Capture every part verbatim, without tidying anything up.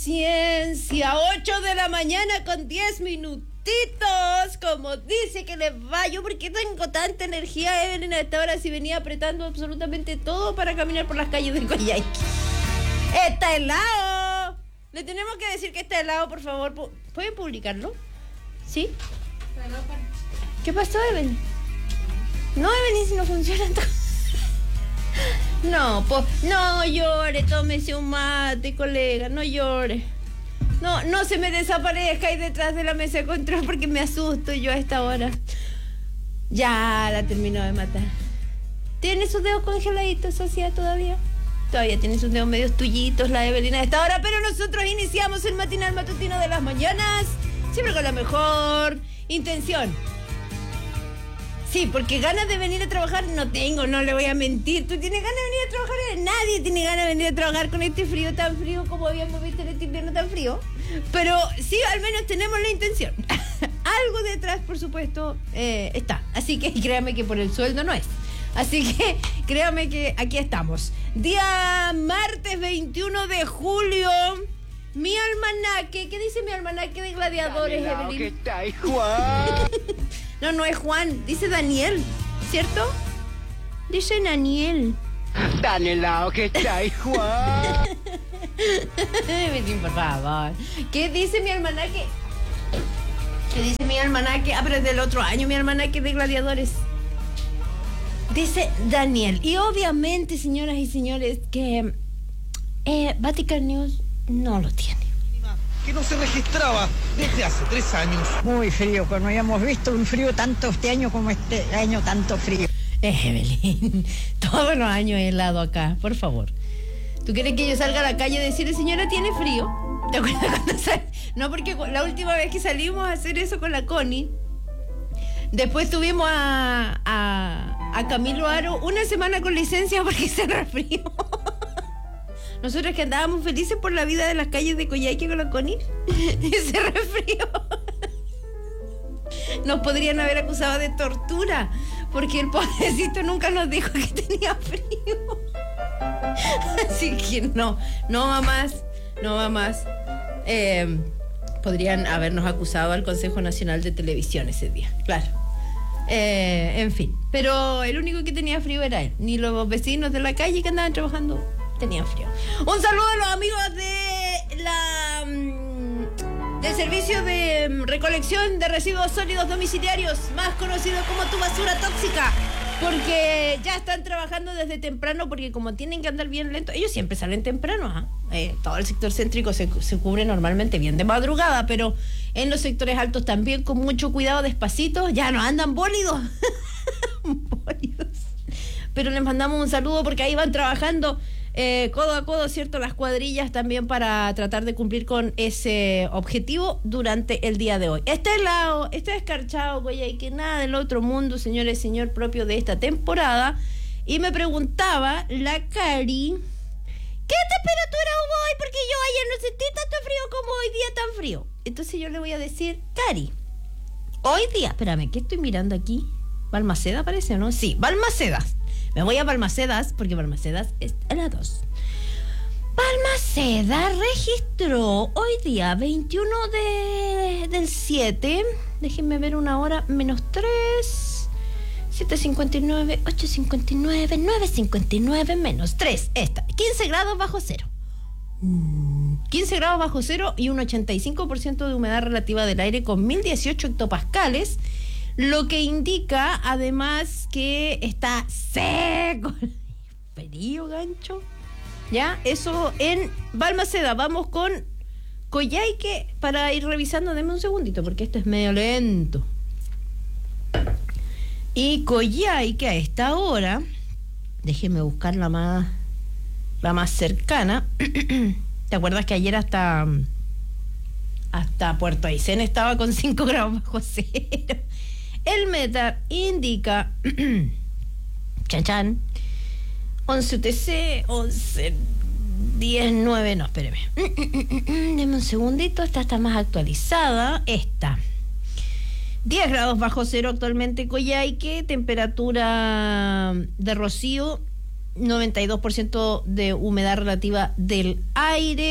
Ciencia, ocho de la mañana con diez minutitos, como dice que les va. Yo, ¿por qué tengo tanta energía, Evelyn, a esta hora si venía apretando absolutamente todo para caminar por las calles de Coyhaique? ¡Está helado! Le tenemos que decir que está helado, por favor. ¿Pueden publicarlo? ¿Sí? ¿Qué pasó, Evelyn? No, Evelyn, si no funciona entonces. No, pues, no llore, tómese un mate, colega, no llore. No, no se me desaparezca ahí detrás de la mesa de control porque me asusto yo a esta hora. Ya la terminó de matar. ¿Tiene sus dedos congeladitos, Sociedad, todavía? Todavía tiene sus dedos medios tullitos la Evelyn a esta hora, pero nosotros iniciamos el matinal matutino de las mañanas, siempre con la mejor intención. Sí, porque ganas de venir a trabajar no tengo, no le voy a mentir. ¿Tú tienes ganas de venir a trabajar? Nadie tiene ganas de venir a trabajar con este frío tan frío como habíamos visto en este invierno tan frío. Pero sí, al menos tenemos la intención. Algo detrás, por supuesto, eh, está. Así que créame que por el sueldo no es. Así que créame que aquí estamos. Día martes veintiuno de julio. Mi almanaque. ¿Qué dice mi almanaque de gladiadores, Dale, Evelyn? ¿qué está, Juan? No, no es Juan, dice Daniel, ¿cierto? Dice Daniel. Dale, lao, ¿qué está, Juan? Por favor. ¿Qué dice mi almanaque? ¿Qué dice mi almanaque? Ah, pero es del otro año, mi almanaque de gladiadores. Dice Daniel. Y obviamente, señoras y señores, que eh, Vatican News no lo tiene. Que no se registraba desde hace tres años. Muy frío, pues no habíamos visto un frío tanto este año como este año tanto frío. Evelyn, todos los años es helado acá, por favor. ¿Tú quieres que yo salga a la calle y decirle, señora, tiene frío? ¿Te acuerdas cuando sal... No, porque la última vez que salimos a hacer eso con la Connie, después tuvimos a, a, a Camilo Aro una semana con licencia porque se resfrió. Nosotros que andábamos felices por la vida de las calles de Coyhaique con la Connie, y se resfrió. Nos podrían haber acusado de tortura, porque el pobrecito nunca nos dijo que tenía frío. Así que no, no va más, no va más. Eh, podrían habernos acusado al Consejo Nacional de Televisión ese día, claro. Eh, en fin, pero el único que tenía frío era él, ni los vecinos de la calle que andaban trabajando tenían frío. Un saludo a los amigos de la um, del servicio de um, recolección de residuos sólidos domiciliarios, más conocido como Tu Basura Tóxica, porque ya están trabajando desde temprano, porque como tienen que andar bien lento, ellos siempre salen temprano, ¿eh? Eh, todo el sector céntrico se, se cubre normalmente bien de madrugada, pero en los sectores altos también con mucho cuidado, despacito, ya no andan bólidos. Bólidos. Pero les mandamos un saludo porque ahí van trabajando Eh, codo a codo, ¿cierto? Las cuadrillas también para tratar de cumplir con ese objetivo durante el día de hoy. Este helado, este escarchado, Coyhaique, nada del otro mundo, señores, señor, propio de esta temporada. Y me preguntaba la Cari, ¿qué temperatura hubo hoy? Porque yo ayer no sentí tanto frío como hoy día tan frío. Entonces yo le voy a decir, Cari, hoy día, espérame, ¿qué estoy mirando aquí? ¿Balmaceda parece o no? Sí, Balmacedas. Me voy a Balmacedas, porque Balmacedas es la dos. Balmacedas registró hoy día veintiuno de, del siete. Déjenme ver una hora, menos tres. siete cincuenta y nueve, ocho cincuenta y nueve, nueve cincuenta y nueve, menos tres. Esta, quince grados bajo cero. quince grados bajo cero y un ochenta y cinco por ciento de humedad relativa del aire con mil dieciocho hectopascales. Lo que indica, además, que está seco. Frío, gancho. Ya, eso en Balmaceda. Vamos con Coyhaique para ir revisando. Deme un segundito, porque esto es medio lento. Y Coyhaique a esta hora, déjeme buscar la más, la más cercana. ¿Te acuerdas que ayer hasta, hasta Puerto Aysén estaba con cinco grados bajo cero? El METAR indica chachán once U T C, once, diez, nueve, no, espéreme. Deme un segundito, esta está más actualizada. Esta. diez grados bajo cero actualmente Coyhaique, temperatura de rocío, noventa y dos por ciento de humedad relativa del aire,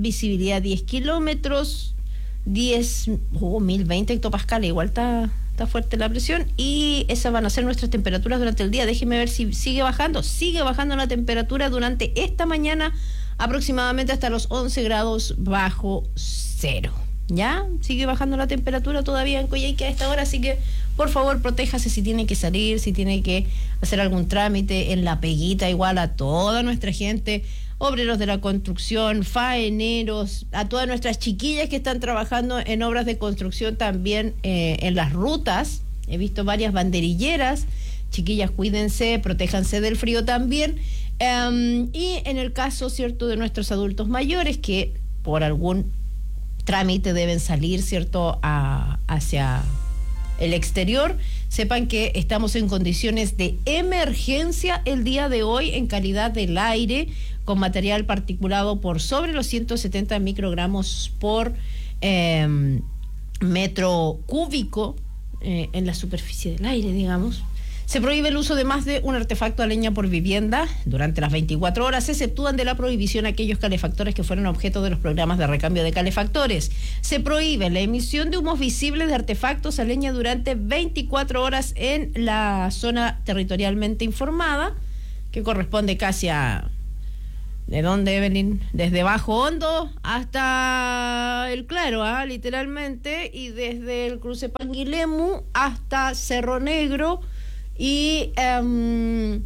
visibilidad diez kilómetros, diez, oh, mil veinte hectopascales, igual está, está fuerte la presión, y esas van a ser nuestras temperaturas durante el día. Déjenme ver si sigue bajando, sigue bajando la temperatura durante esta mañana, aproximadamente hasta los once grados bajo cero. ¿Ya? Sigue bajando la temperatura todavía en Coyhaique a esta hora, así que por favor protéjase si tiene que salir, si tiene que hacer algún trámite en la peguita, igual a toda nuestra gente, obreros de la construcción, faeneros, a todas nuestras chiquillas que están trabajando en obras de construcción también eh, en las rutas. He visto varias banderilleras. Chiquillas, cuídense, protéjanse del frío también. Um, y en el caso, cierto, de nuestros adultos mayores que por algún trámite deben salir, cierto, a, hacia el exterior, sepan que estamos en condiciones de emergencia el día de hoy en calidad del aire, con material particulado por sobre los ciento setenta microgramos por eh, metro cúbico eh, en la superficie del aire, digamos. Se prohíbe el uso de más de un artefacto a leña por vivienda durante las veinticuatro horas. Se exceptúan de la prohibición aquellos calefactores que fueron objeto de los programas de recambio de calefactores. Se prohíbe la emisión de humos visibles de artefactos a leña durante veinticuatro horas en la zona territorialmente informada, que corresponde casi a... ¿De dónde, Evelyn? Desde Bajo Hondo hasta el Claro, ¿ah? Literalmente, y desde el cruce Panguilemu hasta Cerro Negro. Y um,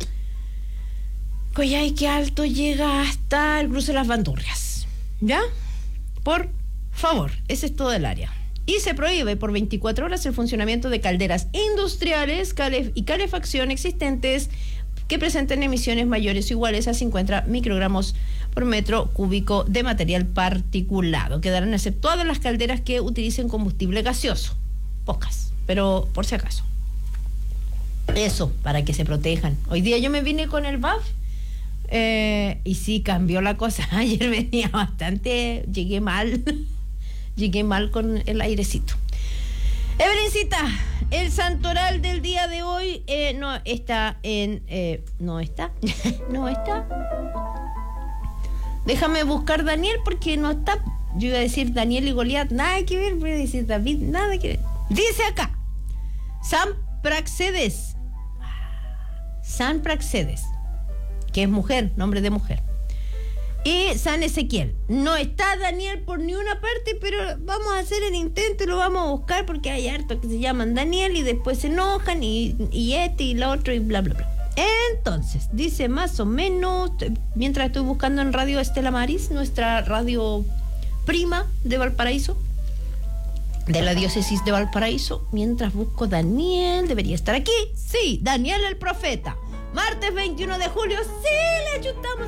Coyhaique Alto llega hasta el cruce de las Bandurrias. ¿Ya? Por favor, ese es todo el área. Y se prohíbe por veinticuatro horas el funcionamiento de calderas industriales calef- y calefacción existentes que presenten emisiones mayores o iguales a cincuenta microgramos por metro cúbico de material particulado. Quedarán exceptuadas las calderas que utilicen combustible gaseoso. Pocas, pero por si acaso. Eso, para que se protejan. Hoy día yo me vine con el B A F eh, y sí, cambió la cosa. Ayer venía bastante, llegué mal, llegué mal con el airecito. Evelincita, el santoral del día de hoy eh, no está en... Eh, no está, no está. Déjame buscar Daniel porque no está. Yo iba a decir Daniel y Goliat, nada que ver, voy a decir David, nada que ver. Dice acá, San Praxedes. San Praxedes, que es mujer, nombre de mujer. Y San Ezequiel. No está Daniel por ni una parte, pero vamos a hacer el intento y lo vamos a buscar porque hay hartos que se llaman Daniel y después se enojan y, y este y la otra y bla, bla, bla. Entonces, dice más o menos, mientras estoy buscando en Radio Estela Maris, nuestra radio prima de Valparaíso, de la diócesis de Valparaíso, mientras busco Daniel, debería estar aquí. Sí, Daniel el profeta. Martes veintiuno de julio, sí, le ayudamos.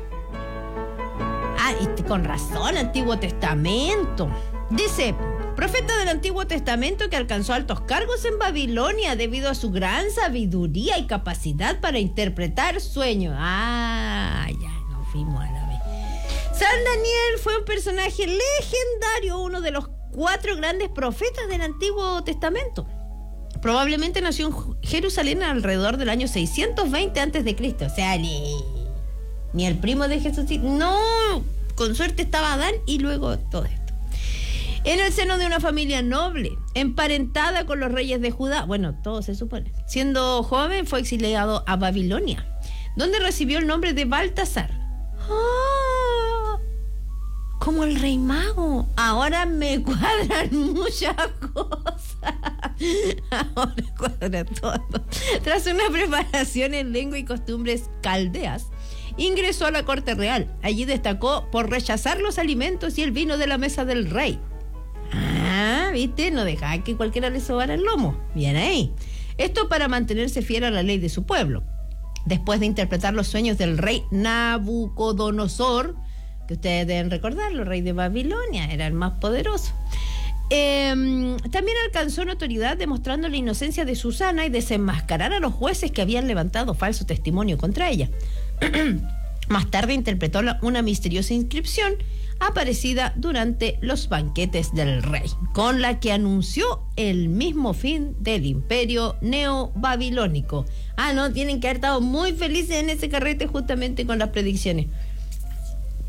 Ah, y con razón, Antiguo Testamento. Dice, profeta del Antiguo Testamento que alcanzó altos cargos en Babilonia debido a su gran sabiduría y capacidad para interpretar sueños. Ah, ya nos fuimos a la vez. San Daniel fue un personaje legendario, uno de los cuatro grandes profetas del Antiguo Testamento. Probablemente nació en Jerusalén alrededor del año seiscientos veinte antes de Cristo. O sea, ni, ni el primo de Jesús. No, con suerte estaba Adán y luego todo esto. En el seno de una familia noble, emparentada con los reyes de Judá. Bueno, todo se supone. Siendo joven fue exiliado a Babilonia, donde recibió el nombre de Baltasar. ¡Ah! Como el rey mago. Ahora me cuadran muchas cosas. Ahora cuadra todo. Tras una preparación en lengua y costumbres caldeas, ingresó a la corte real. Allí destacó por rechazar los alimentos y el vino de la mesa del rey. Ah, ¿viste? No dejaba que cualquiera le sobara el lomo. Bien ahí. Esto para mantenerse fiel a la ley de su pueblo. Después de interpretar los sueños del rey Nabucodonosor, que ustedes deben recordarlo, rey de Babilonia, era el más poderoso. Eh, también alcanzó notoriedad demostrando la inocencia de Susana y desenmascarar a los jueces que habían levantado falso testimonio contra ella. Más tarde interpretó la, una misteriosa inscripción aparecida durante los banquetes del rey, con la que anunció el mismo fin del imperio neobabilónico. Ah, no, tienen que haber estado muy felices en ese carrete justamente con las predicciones.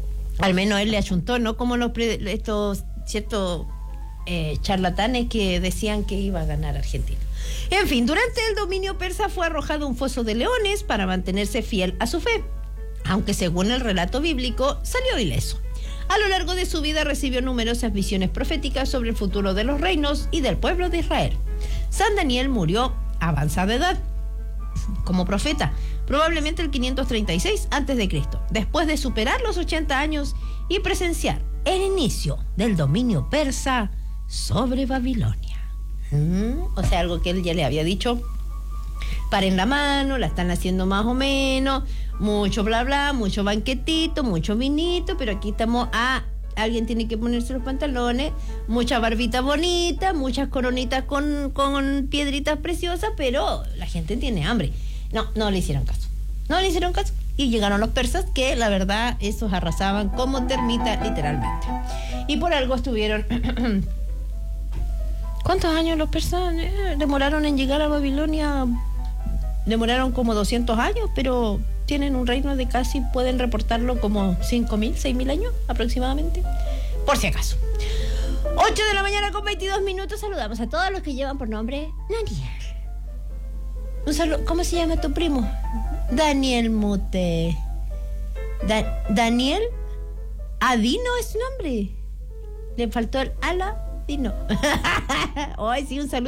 Al menos él le achuntó, no como los pre- estos ciertos eh, charlatanes que decían que iba a ganar Argentina. En fin, durante el dominio persa fue arrojado un foso de leones para mantenerse fiel a su fe, aunque según el relato bíblico salió ileso. A lo largo de su vida recibió numerosas visiones proféticas sobre el futuro de los reinos y del pueblo de Israel. San Daniel murió a avanzada edad como profeta, probablemente el quinientos treinta y seis antes de Cristo, después de superar los ochenta años y presenciar el inicio del dominio persa sobre Babilonia. ¿Mm? O sea, algo que él ya le había dicho. Paren la mano, la están haciendo más o menos, mucho bla bla, mucho banquetito, mucho vinito, pero aquí estamos a... Alguien tiene que ponerse los pantalones, mucha barbita bonita, muchas coronitas con, con piedritas preciosas, pero la gente tiene hambre. No, no le hicieron caso. No le hicieron caso. Y llegaron los persas, que la verdad, esos arrasaban como termita, literalmente. Y por algo estuvieron... ¿Cuántos años los persas eh, demoraron en llegar a Babilonia? Demoraron como doscientos años, pero... tienen un reino de casi, pueden reportarlo como cinco mil, seis mil años aproximadamente, por si acaso. ocho de la mañana con veintidós minutos, saludamos a todos los que llevan por nombre Daniel. Un saludo, ¿cómo se llama tu primo? Daniel Mute. Da- Daniel Adino es su nombre. Le faltó el Aladino. Hoy sí, un saludo.